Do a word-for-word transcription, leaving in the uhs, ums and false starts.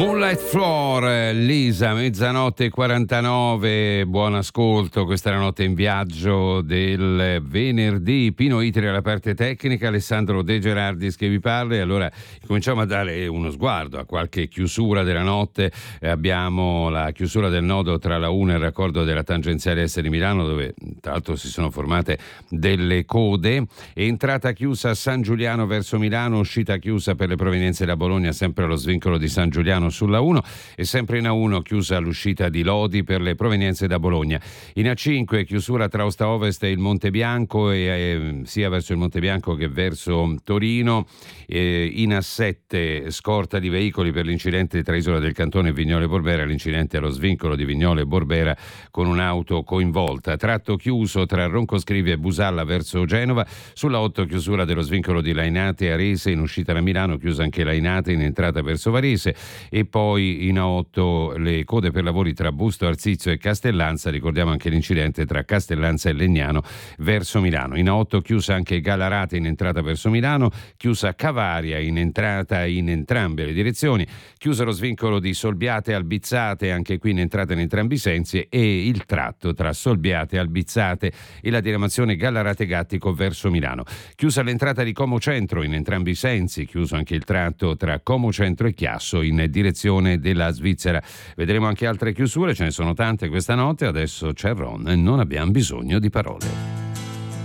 Moonlight Floor, Lisa, mezzanotte e quarantanove, buon ascolto, questa è la notte in viaggio del venerdì. Pino Itri alla parte tecnica, Alessandro De Gerardis che vi parla, e allora cominciamo a dare uno sguardo a qualche chiusura della notte. Eh, abbiamo la chiusura del nodo tra la una e il raccordo della tangenziale est di Milano, dove tra l'altro si sono formate delle code. Entrata chiusa a San Giuliano verso Milano, uscita chiusa per le provenienze da Bologna sempre allo svincolo di San Giuliano sulla uno, e sempre in A uno chiusa l'uscita di Lodi per le provenienze da Bologna. In A cinque chiusura tra Aosta Ovest e il Monte Bianco, e, eh, sia verso il Monte Bianco che verso Torino. Eh, in A sette scorta di veicoli per l'incidente tra Isola del Cantone e Vignole Borbera, l'incidente allo svincolo di Vignole Borbera con un'auto coinvolta. Tratto chiuso tra Roncoscrivia e Busalla verso Genova. Sulla otto chiusura dello svincolo di Lainate e Arese, in uscita da Milano chiusa anche Lainate, in entrata verso Varese. E poi in A otto le code per lavori tra Busto Arsizio e Castellanza, ricordiamo anche l'incidente tra Castellanza e Legnano verso Milano. In A otto chiusa anche Gallarate in entrata verso Milano, chiusa Cavaria in entrata in entrambe le direzioni, chiuso lo svincolo di Solbiate e Albizzate, anche qui in entrata in entrambi i sensi, e il tratto tra Solbiate, Albizzate e la diramazione Gallarate-Gattico verso Milano. Chiusa l'entrata di Como Centro in entrambi i sensi, chiuso anche il tratto tra Como Centro e Chiasso in direzione della Svizzera. Vedremo anche altre chiusure, ce ne sono tante questa notte. Adesso c'è Ron e non abbiamo bisogno di parole.